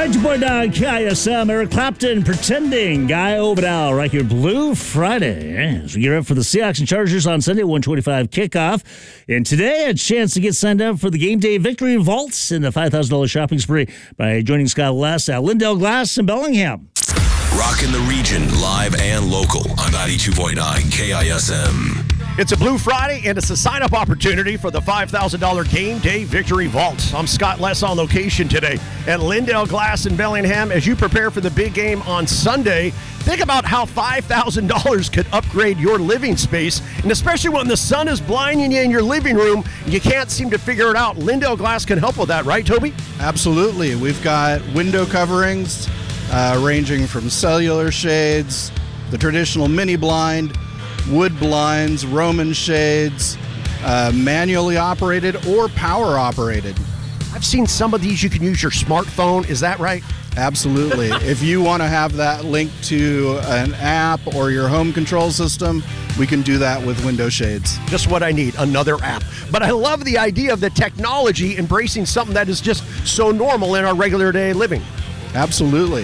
92.9 KISM, Eric Clapton, Pretending, Guy Ovidal, right here, Blue Friday. As we get up for the Seahawks and Chargers on Sunday, 1:25 kickoff. And today, a chance to get signed up for the Game Day Victory Vaults and the $5,000 shopping spree by joining Scott Less at Lindell Glass in Bellingham. Rockin' the region, live and local on 92.9 KISM. It's a Blue Friday, and it's a sign-up opportunity for the $5,000 Game Day Victory Vault. I'm Scott Less on location today at Lindell Glass in Bellingham. As you prepare for the big game on Sunday, think about how $5,000 could upgrade your living space, and especially when the sun is blinding you in your living room, you can't seem to figure it out. Lindell Glass can help with that, right, Toby? Absolutely. We've got window coverings ranging from cellular shades, the traditional mini blind, wood blinds, Roman shades, manually operated or power operated. I've seen some of these you can use your smartphone. Is that right? Absolutely. If you want to have that linked to an app or your home control system, we can do that with window shades. Just what I need, another app. But I love the idea of the technology embracing something that is just so normal in our regular day living. Absolutely.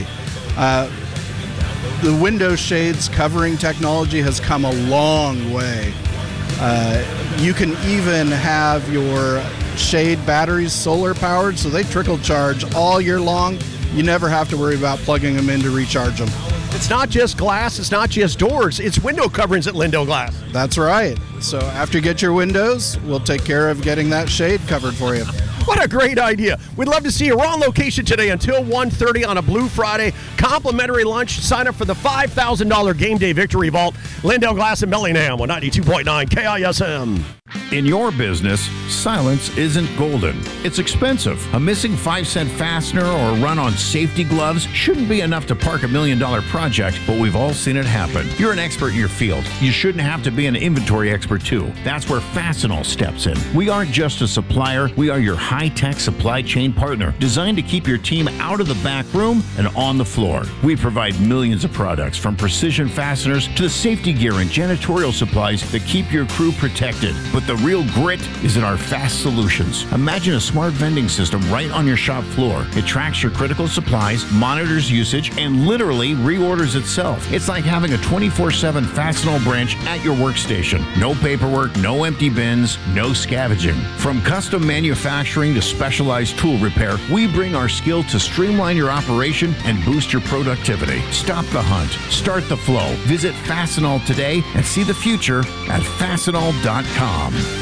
The window shades covering technology has come a long way. You can even have your shade batteries solar powered, so they trickle charge all year long. You never have to worry about plugging them in to recharge them. It's not just glass, it's not just doors, it's window coverings at Lindell Glass. That's right. So after you get your windows, we'll take care of getting that shade covered for you. What a great idea. We'd love to see you. We're on location today until 1:30 on a Blue Friday. Complimentary lunch. Sign up for the $5,000 Game Day Victory Vault. Lindell Glass in Bellingham on 92.9 KISM. In your business, silence isn't golden. It's expensive. A missing 5-cent fastener or a run on safety gloves shouldn't be enough to park $1 million project, but we've all seen it happen. You're an expert in your field. You shouldn't have to be an inventory expert too. That's where Fastenal steps in. We aren't just a supplier. We are your high-tech supply chain partner, designed to keep your team out of the back room and on the floor. We provide millions of products, from precision fasteners to the safety gear and janitorial supplies that keep your crew protected. But the real grit is in our fast solutions. Imagine a smart vending system right on your shop floor. It tracks your critical supplies, monitors usage, and literally reorders itself. It's like having a 24/7 Fastenal branch at your workstation. No paperwork, no empty bins, no scavenging. From custom manufacturing to specialized tool repair, we bring our skill to streamline your operation and boost your productivity. Stop the hunt. Start the flow. Visit Fastenal today and see the future at Fastenal.com.